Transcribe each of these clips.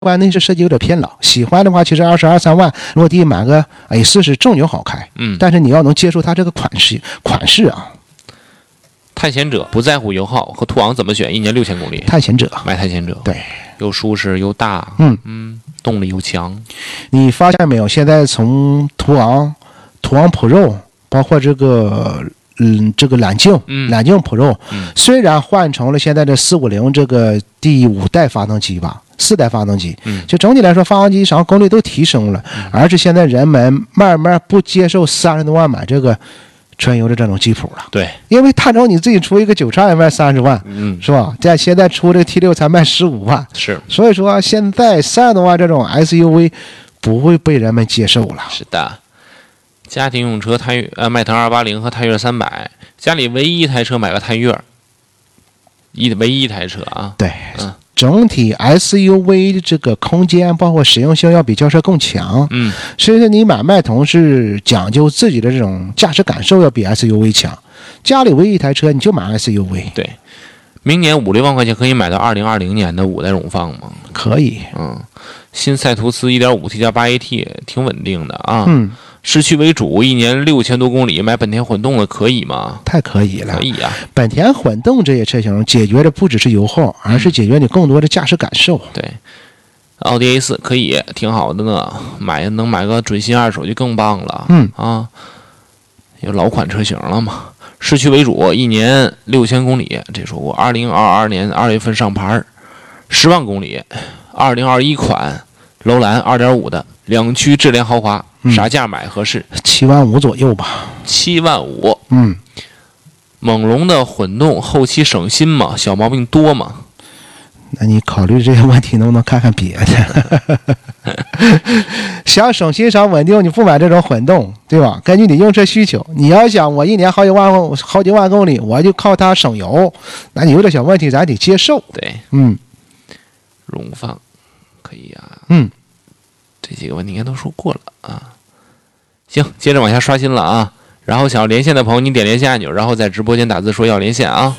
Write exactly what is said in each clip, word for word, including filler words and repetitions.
观内饰设计有点偏老，喜欢的话，其实二十二三万落地买个 A 四十正经好开。 嗯， 但是你要能接受它这个款式款式啊。 探险者不在乎油耗，和途昂怎么选？一年六千公里。 探险者买探险者， 对， 又舒适又大， 嗯嗯，动力又强。 你发现没有？现在从途昂、途昂 Pro， 包括这个。嗯，这个揽境， 嗯， 揽境 Pro， 嗯， 虽然换成了现在的四五零这个第五代发动机吧，四代发动机， 嗯， 就整体来说，发动机上功率都提升了， 嗯， 而是现在人们慢慢不接受三十多万买这个纯油的这种吉普了， 对， 因为探州你自己出一个九叉也卖三十万， 嗯， 是吧？在现在出这个 T 六才卖十五万， 是， 所以说现在三十多万这种 S U V 不会被人们接受了。 是的。家庭用车探岳呃迈腾二八零和探岳三百，家里唯一一台车买个探岳，一唯一一台车啊。 对， 嗯， 整体 S U V 这个空间包括实用性要比轿车更强。 嗯， 所以说你买迈腾是讲究自己的这种驾驶感受要比 S U V 强。家里唯一一台车你就买 S U V。 对，明年五六万块钱可以买到二零二零年的五代荣放吗？ 可以。 嗯，新赛途斯 一点五 T 加八 A T 挺稳定的啊。 嗯。 市区为主，一年六千多公里，买本田混动的可以吗？ 太可以了， 可以啊！ 本田混动这些车型解决的不只是油耗，而是解决你更多的驾驶感受。 嗯、对，奥迪 A 四可以，挺好的呢，买能买个准新二手就更棒了。 嗯啊，有老款车型了嘛？市区为主，一年六千公里，这说过。二零二二年二月份上牌，十万公里。二零二一款楼兰二点五的两驱智联豪华。啥价买合适？ 七万五左右吧。 七万五。 嗯， 猛龙的混动后期省心吗？小毛病多吗？ 那你考虑这些问题，能不能看看别的？想省心想稳定，你不买这种混动，对吧？根据你用车需求，你要想我一年好几万好几万公里，我就靠它省油，那你有点小问题，咱得接受。 对， 嗯， 荣放可以啊。 嗯。 这几个问题应该都说过了啊，行，接着往下刷新了啊。然后想要连线的朋友，你点连线按钮，然后在直播间打字说要连线啊。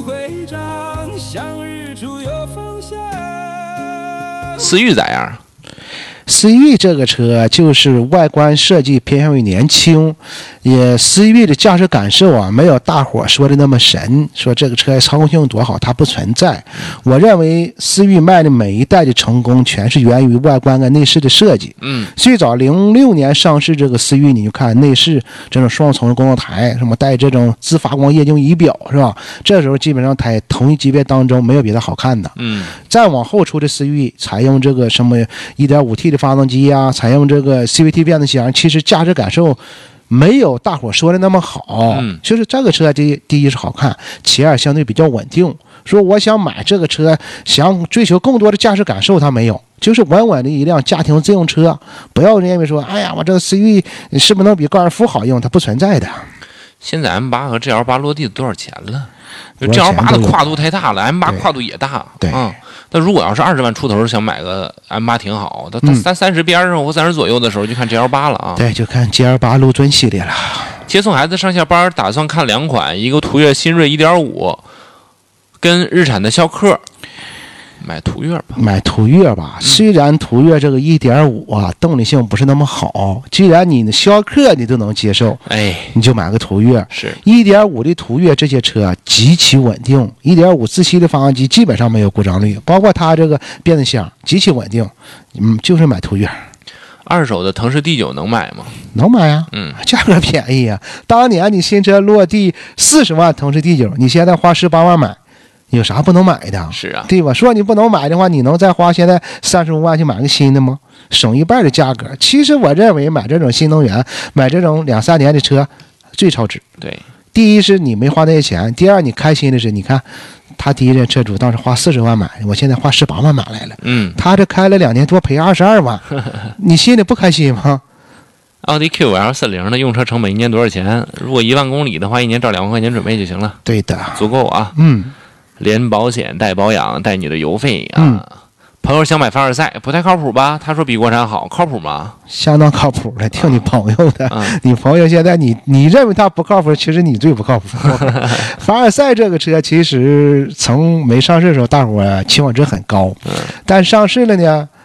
思域咋样？ 思域这个车就是外观设计偏向于年轻，也思域的驾驶感受啊，没有大伙说的那么神，说这个车操控性多好，它不存在。我认为思域卖的每一代的成功，全是源于外观跟内饰的设计。 嗯， 最早零六年上市这个思域，你就看内饰这种双层的工作台，什么带这种自发光液晶仪表，是吧？这时候基本上在同一级别当中没有别的好看的。 嗯， 再往后出的思域，采用这个什么 一点五 T 的发动机啊，采用这个 C V T 变速箱，其实驾驶感受没有大伙说的那么好。 嗯， 就是这个车第第一是好看，其二相对比较稳定。说我想买这个车，想追求更多的驾驶感受，它没有，就是稳稳的一辆家庭自用车。不要认为说，哎呀，我这个思域是不是能比高尔夫好用？它不存在的。 现在 M 八 和 G L 八 落地多少钱了？G L 八 的跨度太大了 ，M 八 跨度也大。 对， 嗯。但如果要是二十万出头想买个 M 八 挺好，它它三三十边上或三十左右的时候就看 G L 八 了啊。 对，就看 G L 八 陆尊系列了。 接送孩子上下班，打算看两款，一个途岳新锐 一点五，跟日产的逍客。买途岳吧， 买途岳吧。虽然途岳这个 一点五 啊，动力性不是那么好，既然你的逍客你都能接受， 哎， 你就买个途岳。 是一点五 的途岳这些车极其稳定， 一点五 自吸的发动机基本上没有故障率，包括它这个变速箱极其稳定。嗯，就是买途岳。 二手的腾势 D 九 能买吗？ 能买呀， 嗯， 价格便宜呀。当年你新车落地四十万腾势 D 九， 你现在花十八万买，有啥不能买的？ 是啊， 对吧？说你不能买的话，你能再花现在三十五万去买个新的吗？省一半的价格。其实我认为买这种新能源，买这种两三年的车最超值。 对， 第一是你没花那些钱，第二你开心的是，你看他第一任车主当时花四十万买，我现在花十八万买来了。 嗯， 他这开了两年多赔二十二万，你心里不开心吗？ 奥迪 Q 五 L 四零 的用车成本一年多少钱？如果一万公里的话，一年照两万块钱准备就行了。 对的， 足够啊。 嗯。 连保险带保养带你的油费啊、 嗯！ 朋友想买凡尔赛，不太靠谱吧？他说比国产好，靠谱吗？ 相当靠谱的，听你朋友的。 啊、 你朋友现在你你认为他不靠谱，其实你最不靠谱。凡尔赛这个车其实从没上市的时候，大伙儿期望值很高， 嗯、 但上市了呢，